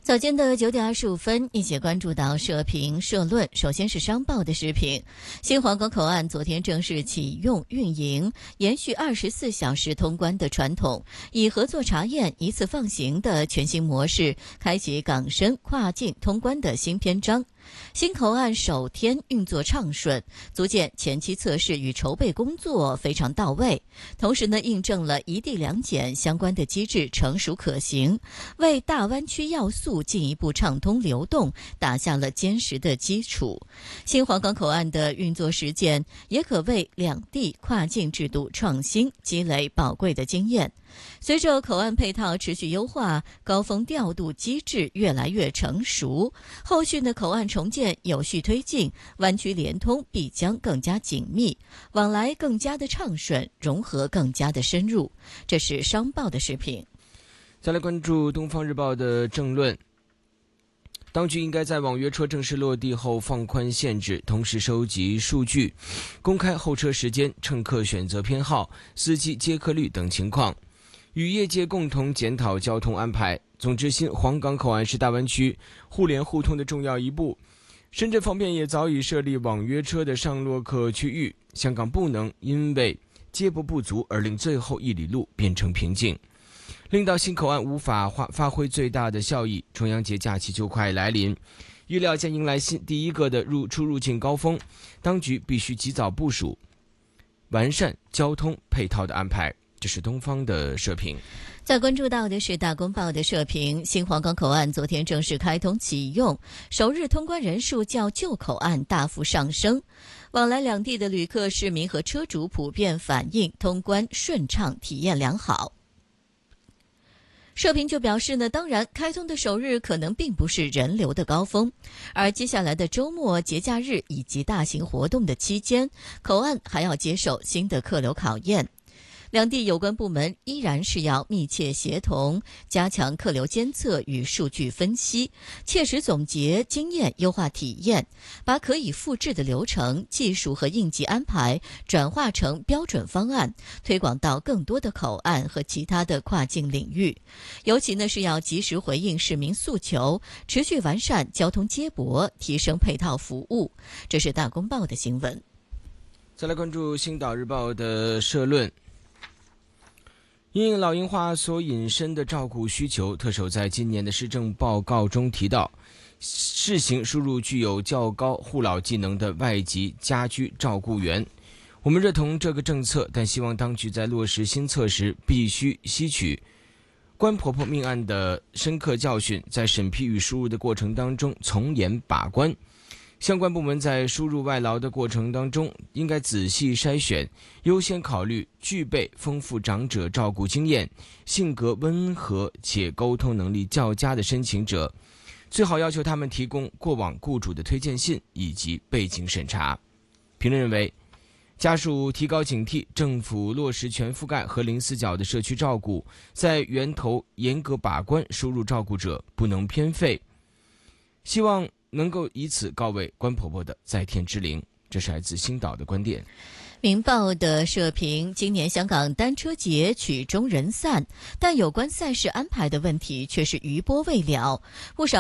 早间的9点25分，一起关注到社评社论。首先是商报的时评，新皇岗口岸昨天正式启用运营，延续24小时通关的传统，以合作查验、一次放行的全新模式，开启港深跨境通关的新篇章。新口岸首天运作畅顺，足见前期测试与筹备工作非常到位。同时呢，印证了一地两检相关的机制成熟可行，为大湾区要素进一步畅通流动打下了坚实的基础。新皇岗口岸的运作实践也可为两地跨境制度创新积累宝贵的经验。随着口岸配套持续优化，高峰调度机制越来越成熟，后续的口岸重建有序推进，湾区联通必将更加紧密，往来更加的畅顺，融合更加的深入。这是商报的时评。 再来关注东方日报的政论，当局应该在网约车正式落地后放宽限制，同时收集数据，公开候车时间、乘客选择偏好、司机接客率等情况，与业界共同检讨交通安排。总之，新皇岗口岸是大湾区互联互通的重要一步。深圳方面也早已设立网约车的上落客区域，香港不能因为接驳不足而令最后1里路变成瓶颈，令到新口岸无法发挥最大的效益。重阳节假期就快来临，预料将迎来第一个的出入境高峰，当局必须及早部署，完善交通配套的安排。这是东方的社评。 再关注到的是大公报的社评，新皇岗口岸昨天正式开通启用，首日通关人数较旧口岸大幅上升，往来两地的旅客、市民和车主普遍反映通关顺畅，体验良好。社评就表示呢，当然开通的首日可能并不是人流的高峰，而接下来的周末、节假日以及大型活动的期间，口岸还要接受新的客流考验。两地有关部门依然是要密切协同，加强客流监测与数据分析，切实总结经验，优化体验，把可以复制的流程、技术和应急安排转化成标准方案，推广到更多的口岸和其他的跨境领域。尤其呢是要及时回应市民诉求，持续完善交通接驳，提升配套服务。这是大公报的新闻。 再来关注星岛日报的社论。因应老龄化所引申的照顾需求，特首在今年的施政报告中提到，试行输入具有较高护老技能的外籍家居照顾员。我们认同这个政策，但希望当局在落实新策时，必须吸取关婆婆命案的深刻教训，在审批与输入的过程当中从严把关。相关部门在输入外劳的过程当中，应该仔细筛选，优先考虑具备丰富长者照顾经验、性格温和且沟通能力较佳的申请者，最好要求他们提供过往雇主的推荐信以及背景审查。评论认为，家属提高警惕，政府落实全覆盖和零死角的社区照顾，在源头严格把关输入照顾者，不能偏废。希望能够以此告慰关婆婆的在天之灵。这是来自星岛的观点。 明报的社评，今年香港单车节曲终人散，但有关赛事安排的问题却是余波未了，不少